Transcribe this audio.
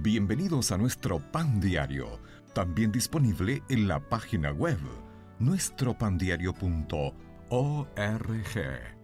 Bienvenidos a nuestro Pan Diario, también disponible en la página web nuestropandiario.org.